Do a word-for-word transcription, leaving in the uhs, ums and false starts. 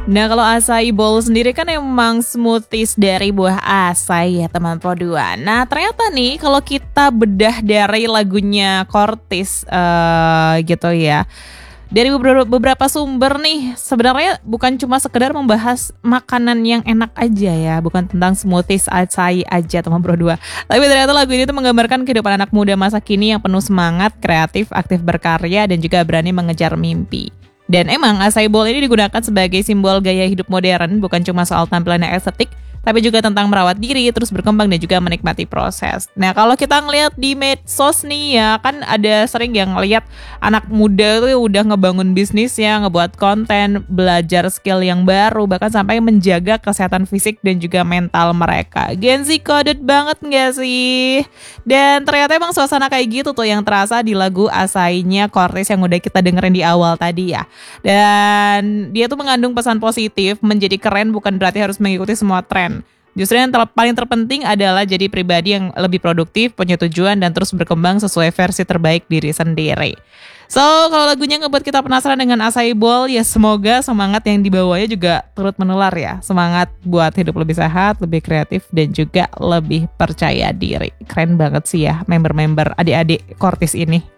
Nah kalau acai bowl sendiri kan emang smoothies dari buah acai ya teman Pro dua. Nah ternyata nih kalau kita bedah dari lagunya Cortez uh, gitu ya. Dari beberapa, beberapa sumber nih sebenarnya bukan cuma sekedar membahas makanan yang enak aja ya. Bukan tentang smoothies acai aja teman Pro dua. Tapi ternyata lagu ini tuh menggambarkan kehidupan anak muda masa kini yang penuh semangat, kreatif, aktif berkarya, dan juga berani mengejar mimpi. Dan emang acai bowl ini digunakan sebagai simbol gaya hidup modern, bukan cuma soal tampilan yang estetik, tapi juga tentang merawat diri, terus berkembang dan juga menikmati proses. Nah kalau kita ngeliat di medsos nih ya, kan ada sering yang ngeliat anak muda tuh udah ngebangun bisnisnya, ngebuat konten, belajar skill yang baru, bahkan sampai menjaga kesehatan fisik dan juga mental mereka. Gen Z coded banget gak sih? Dan ternyata emang suasana kayak gitu tuh yang terasa di lagu Acai-nya Cortez yang udah kita dengerin di awal tadi ya. Dan dia tuh mengandung pesan positif, menjadi keren bukan berarti harus mengikuti semua tren. Justru yang ter- paling terpenting adalah jadi pribadi yang lebih produktif, punya tujuan, dan terus berkembang sesuai versi terbaik diri sendiri. So, kalau lagunya ngebuat kita penasaran dengan acai bowl, ya semoga semangat yang dibawanya juga turut menular ya. Semangat buat hidup lebih sehat, lebih kreatif, dan juga lebih percaya diri. Keren banget sih ya member-member adik-adik Cortez ini.